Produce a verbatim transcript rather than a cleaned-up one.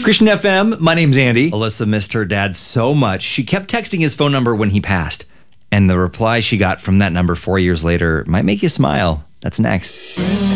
Christian F M, my name's Andy. Alyssa missed her dad so much, she kept texting his phone number when he passed. And the reply she got from that number four years later might make you smile. That's next.